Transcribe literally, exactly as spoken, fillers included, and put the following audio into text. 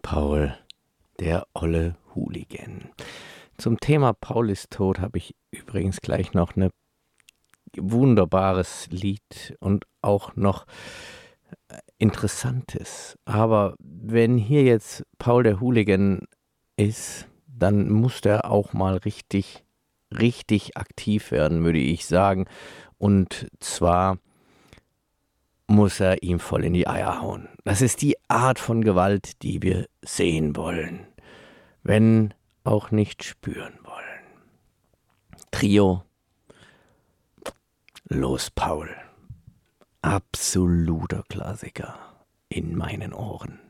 Paul, der olle Hooligan. Zum Thema Paul ist tot habe ich übrigens gleich noch ein wunderbares Lied und auch noch Interessantes. Aber wenn hier jetzt Paul der Hooligan ist, dann muss der auch mal richtig, richtig aktiv werden, würde ich sagen. Und zwar muss er ihm voll in die Eier hauen. Das ist die Art von Gewalt, die wir sehen wollen, wenn auch nicht spüren wollen. Trio, Los Paul, absoluter Klassiker in meinen Ohren.